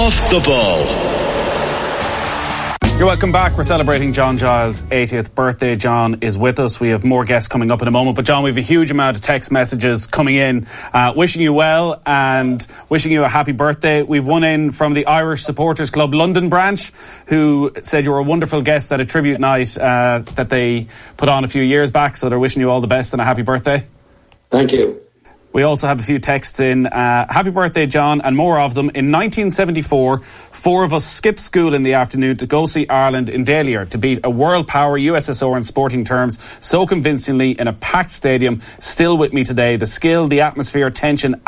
Off the Ball. You're welcome back. We're celebrating John Giles' 80th birthday. John is with us. We have more guests coming up in a moment. But John, we have a huge amount of text messages coming in wishing you well and wishing you a happy birthday. We've one in from the Irish Supporters Club London branch who said you were a wonderful guest at a tribute night that they put on a few years back. So they're wishing you all the best and a happy birthday. Thank you. We also have a few texts in. Happy birthday, John, and more of them. In 1974, four of us skipped school in the afternoon to go see Ireland in Dálier to beat a world power USSR in sporting terms so convincingly in a packed stadium. Still with me today. The skill, the atmosphere, tension